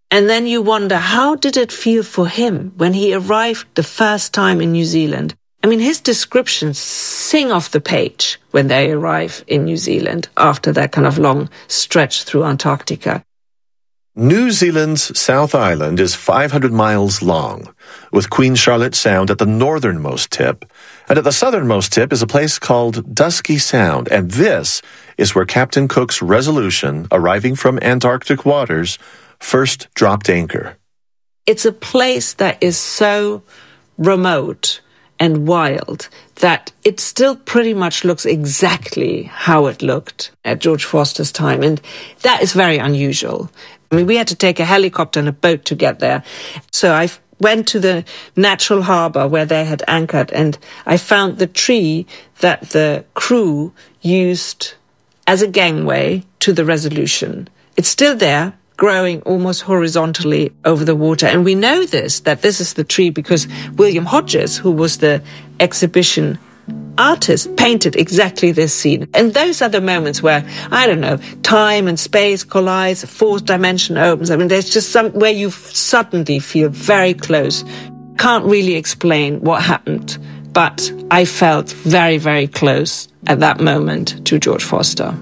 And then you wonder, how did it feel for him when he arrived the first time in New Zealand? I mean, his descriptions sing off the page when they arrive in New Zealand after that kind of long stretch through Antarctica. New Zealand's South Island is 500 miles long, with Queen Charlotte Sound at the northernmost tip. And at the southernmost tip is a place called Dusky Sound. And this is where Captain Cook's Resolution, arriving from Antarctic waters, first dropped anchor. It's a place that is so remote and wild that it still pretty much looks exactly how it looked at George Foster's time. And that is very unusual. I mean, we had to take a helicopter and a boat to get there. So I went to the natural harbour where they had anchored, and I found the tree that the crew used as a gangway to the Resolution. It's still there, growing almost horizontally over the water. And we know that this is the tree because William Hodges, who was the exhibition artist, painted exactly this scene. And those are the moments where, I don't know, time and space collides, a fourth dimension opens. I mean, there's just where you suddenly feel very close. Can't really explain what happened, but I felt very, very close at that moment to George Foster.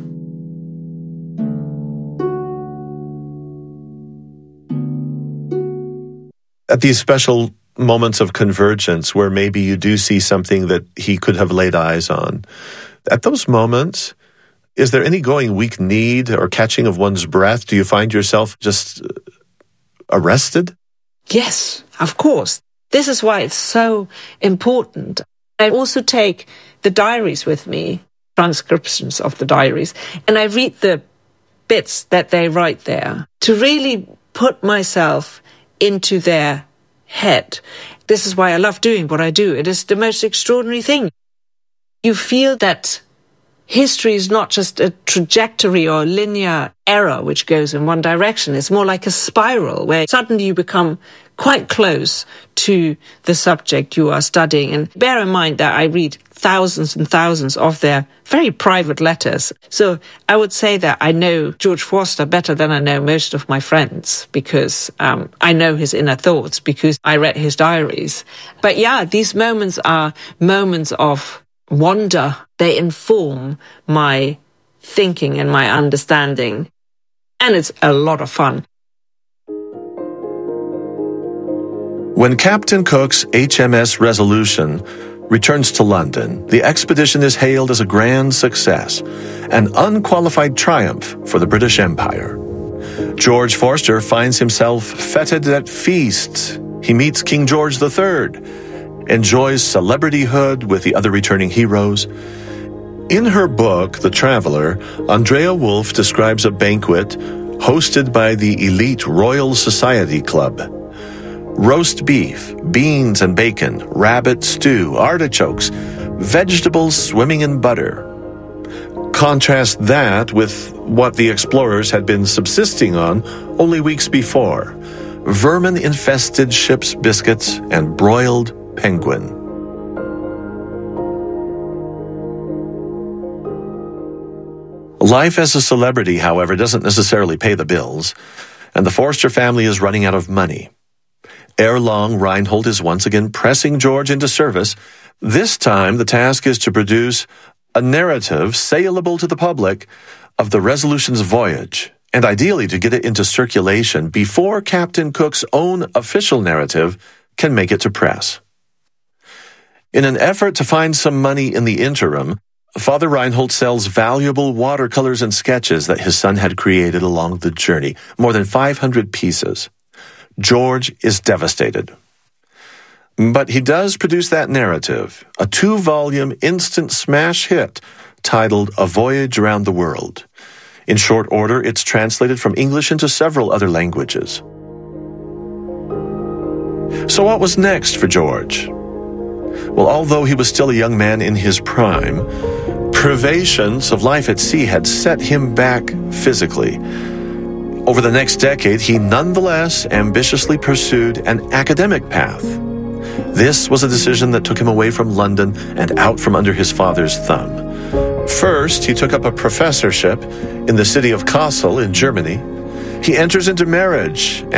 At these special moments of convergence where maybe you do see something that he could have laid eyes on, at those moments, is there any going weak need or catching of one's breath? Do you find yourself just arrested? Yes, of course. This is why it's so important. I also take the diaries with me, transcriptions of the diaries, and I read the bits that they write there to really put myself into their head. This is why I love doing what I do. It is the most extraordinary thing. You feel that history is not just a trajectory or a linear arrow which goes in one direction. It's more like a spiral where suddenly you become quite close to the subject you are studying. And bear in mind that I read thousands and thousands of their very private letters. So I would say that I know George Foster better than I know most of my friends because I know his inner thoughts because I read his diaries. But yeah, these moments are moments of wonder. They inform my thinking and my understanding. And it's a lot of fun. When Captain Cook's HMS Resolution returns to London, the expedition is hailed as a grand success, an unqualified triumph for the British Empire. George Forster finds himself feted at feasts. He meets King George III, enjoys celebrityhood with the other returning heroes. In her book, The Traveller, Andrea Wolff describes a banquet hosted by the elite Royal Society Club. Roast beef, beans and bacon, rabbit stew, artichokes, vegetables swimming in butter. Contrast that with what the explorers had been subsisting on only weeks before: vermin-infested ship's biscuits and broiled penguin. Life as a celebrity, however, doesn't necessarily pay the bills, and the Forster family is running out of money. Ere long, Reinhold is once again pressing George into service. This time, the task is to produce a narrative saleable to the public of the Resolution's voyage, and ideally to get it into circulation before Captain Cook's own official narrative can make it to press. In an effort to find some money in the interim, Father Reinhold sells valuable watercolors and sketches that his son had created along the journey, more than 500 pieces. George is devastated. But he does produce that narrative, a 2-volume instant smash hit titled A Voyage Around the World. In short order, it's translated from English into several other languages. So what was next for George? Well, although he was still a young man in his prime, privations of life at sea had set him back physically. Over the next decade, he nonetheless ambitiously pursued an academic path. This was a decision that took him away from London and out from under his father's thumb. First, he took up a professorship in the city of Kassel in Germany. He enters into marriage